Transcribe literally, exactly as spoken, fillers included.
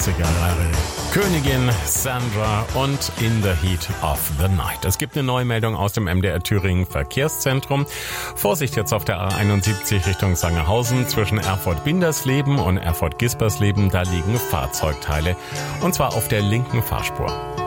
achtziger Jahre. Königin Sandra und In the Heat of the Night. Es gibt eine Neumeldung aus dem M D R Thüringen Verkehrszentrum. Vorsicht jetzt auf der A einundsiebzig Richtung Sangerhausen zwischen Erfurt-Bindersleben und Erfurt-Gispersleben. Da liegen Fahrzeugteile und zwar auf der linken Fahrspur.